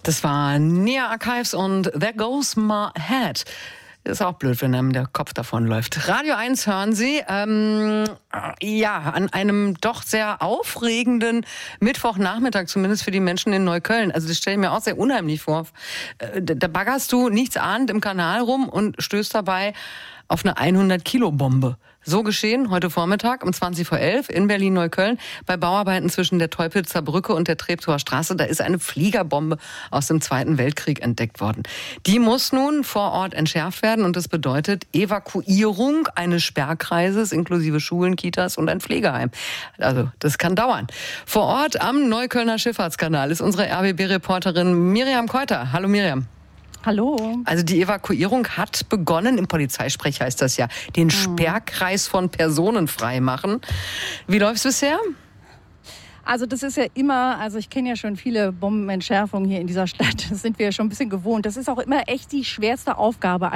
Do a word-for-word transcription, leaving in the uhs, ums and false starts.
Das war Nia Archives und There Goes My Head. Ist auch blöd, wenn einem der Kopf davon läuft. Radio eins hören Sie. Ähm, ja, an einem doch sehr aufregenden Mittwochnachmittag, zumindest für die Menschen in Neukölln. Also das stelle ich mir auch sehr unheimlich vor. Äh, da baggerst du nichts ahnend im Kanal rum und stößt dabei auf eine hundert-Kilo-Bombe. So geschehen heute Vormittag um zwanzig vor elf in Berlin-Neukölln bei Bauarbeiten zwischen der Teupitzer Brücke und der Treptower Straße. Da ist eine Fliegerbombe aus dem Zweiten Weltkrieg entdeckt worden. Die muss nun vor Ort entschärft werden und das bedeutet Evakuierung eines Sperrkreises inklusive Schulen, Kitas und ein Pflegeheim. Also das kann dauern. Vor Ort am Neuköllner Schifffahrtskanal ist unsere R B B-Reporterin Miriam Keuter. Hallo Miriam. Hallo. Also die Evakuierung hat begonnen, im Polizeisprech heißt das ja, den Sperrkreis von Personen freimachen. Wie läuft's bisher? Also das ist ja immer, also ich kenne ja schon viele Bombenentschärfungen hier in dieser Stadt, das sind wir ja schon ein bisschen gewohnt. Das ist auch immer echt die schwerste Aufgabe.